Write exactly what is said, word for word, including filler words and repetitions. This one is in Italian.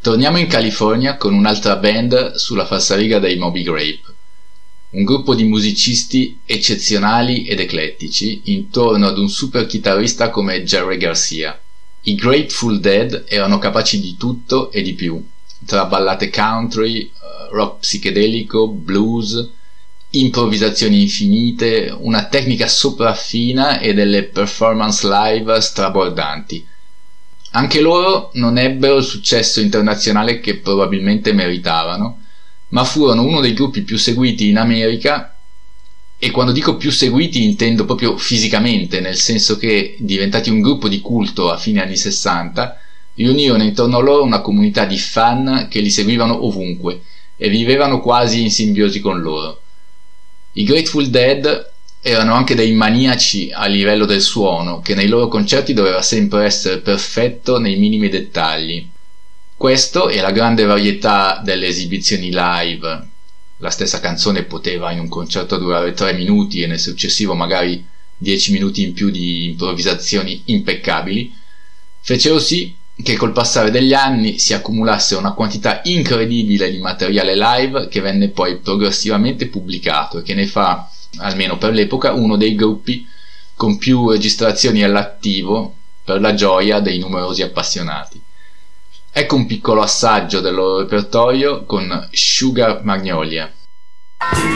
Torniamo in California con un'altra band sulla falsariga dei Moby Grape, un gruppo di musicisti eccezionali ed eclettici intorno ad un super chitarrista come Jerry Garcia. I Grateful Dead erano capaci di tutto e di più, tra ballate country, rock psichedelico, blues, improvvisazioni infinite, una tecnica sopraffina e delle performance live strabordanti. Anche loro non ebbero il successo internazionale che probabilmente meritavano, ma furono uno dei gruppi più seguiti in America, e quando dico più seguiti intendo proprio fisicamente, nel senso che, diventati un gruppo di culto a fine anni sessanta, riunirono intorno a loro una comunità di fan che li seguivano ovunque e vivevano quasi in simbiosi con loro. I Grateful Dead erano anche dei maniaci a livello del suono, che nei loro concerti doveva sempre essere perfetto nei minimi dettagli. Questo e la grande varietà delle esibizioni live. La stessa canzone poteva in un concerto durare tre minuti e nel successivo magari dieci minuti in più di improvvisazioni impeccabili, fecero sì che col passare degli anni si accumulasse una quantità incredibile di materiale live che venne poi progressivamente pubblicato e che ne fa, almeno per l'epoca, uno dei gruppi con più registrazioni all'attivo, per la gioia dei numerosi appassionati. Ecco un piccolo assaggio del loro repertorio con Sugar Magnolia.